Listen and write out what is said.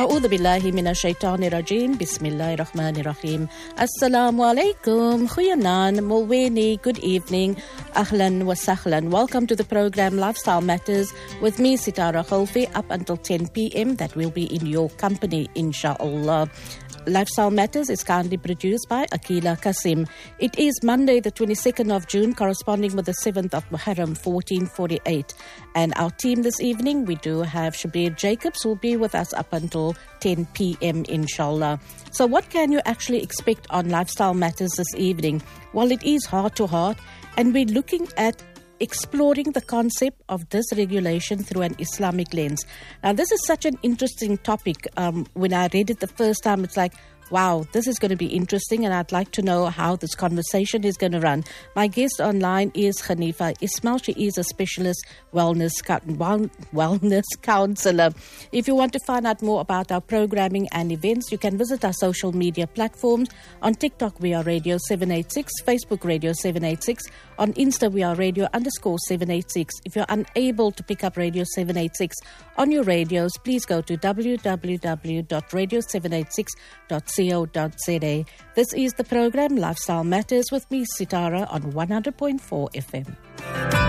أعوذ بالله من الشيطان الرجيم بسم الله الرحمن الرحيم Assalamu alaikum Goeienaand Mulweni Good evening Ahlan wa sahlan Welcome to the program Lifestyle Matters with me Sitara Khalfi up until 10 p.m. that will be in your company inshallah. Lifestyle Matters is kindly produced by Akila Kasim. It is Monday, the 22nd of June, corresponding with the 7th of Muharram, 1448. And our team this evening, we do have Shabir Jacobs, who will be with us up until 10 p.m., inshallah. So what can you actually expect on Lifestyle Matters this evening? Well, it is heart to heart, and we're looking at exploring the concept of dysregulation through an Islamic lens. Now, this is such an interesting topic. When I read it the first time, it's like, wow, this is going to be interesting, and I'd like to know how this conversation is going to run. My guest online is Hanifa Ismail. She is a specialist wellness counselor. If you want to find out more about our programming and events, you can visit our social media platforms. On TikTok, we are Radio 786, Facebook Radio 786. On Insta, we are Radio_786. If you're unable to pick up Radio 786 on your radios, please go to www.radio786.co.za. This is the program Lifestyle Matters with me, Sitara, on 100.4 FM.